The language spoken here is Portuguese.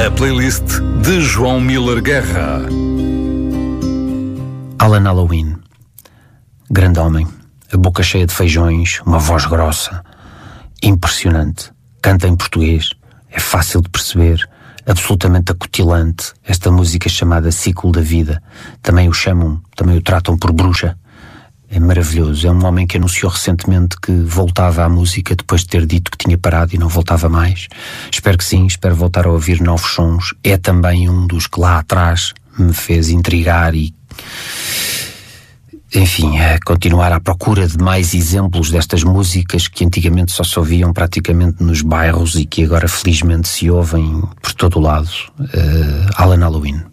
A playlist de João Miller Guerra. Alan Halloween, grande homem, a boca cheia de feijões, uma voz grossa, impressionante, canta em português, é fácil de perceber, absolutamente acutilante. Esta música chamada Ciclo da Vida, também o tratam por bruxa. É maravilhoso. É um homem que anunciou recentemente que voltava à música depois de ter dito que tinha parado e não voltava mais. Espero que sim, espero voltar a ouvir novos sons. É também um dos que lá atrás me fez intrigar e, enfim, continuar à procura de mais exemplos destas músicas que antigamente só se ouviam praticamente nos bairros e que agora felizmente se ouvem por todo o lado. Alan Halloween.